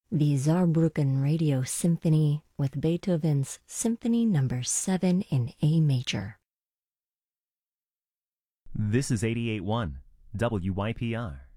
the Saarbrücken Radio Symphony with Beethoven's Symphony No. 7 in A major. This is 88.1 WYPR.